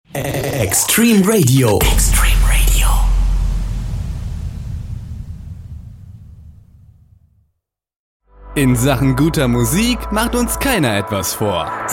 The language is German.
Extreme Radio. Extreme Radio. In Sachen guter Musik macht uns keiner etwas vor.